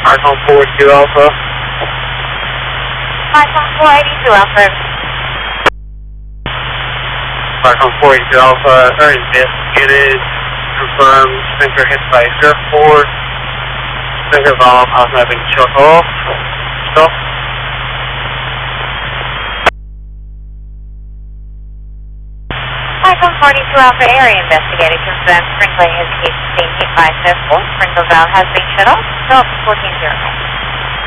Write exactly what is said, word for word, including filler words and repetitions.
Python four eighty-two Alpha. Python four eighty-two Alpha. Python four eighty-two Alpha, are investigated, confirmed, sprinkler hit by surfboard, sprinkler valve has now been shut off. Stop. Python forty-two Alpha, area investigated, confirmed, sprinkler has been hit by surfboard, sprinkler valve has been shut off. Stop, fourteen zero.